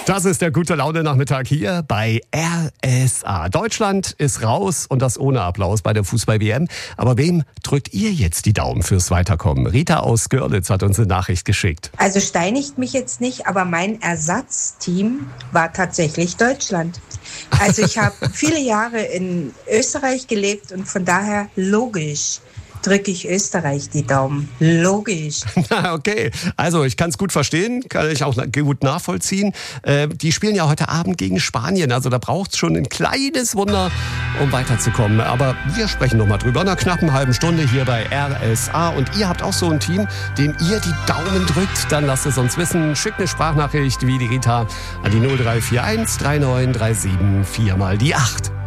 Das ist der Gute-Laune-Nachmittag hier bei RSA. Deutschland ist raus und das ohne Applaus bei der Fußball-WM. Aber wem drückt ihr jetzt die Daumen fürs Weiterkommen? Rita aus Görlitz hat uns eine Nachricht geschickt. Also steinigt mich jetzt nicht, aber mein Ersatzteam war tatsächlich Deutschland. Also ich habe viele Jahre in Österreich gelebt und von daher logisch drücke ich Österreich die Daumen. Logisch. Okay, also ich kann es gut verstehen, kann ich auch gut nachvollziehen. Die spielen ja heute Abend gegen Spanien, also da braucht es schon ein kleines Wunder, um weiterzukommen. Aber wir sprechen noch mal drüber in einer knappen halben Stunde hier bei RSA. Und ihr habt auch so ein Team, dem ihr die Daumen drückt, dann lasst es uns wissen. Schickt eine Sprachnachricht wie die Rita an die 0341 3937 4 mal die 8.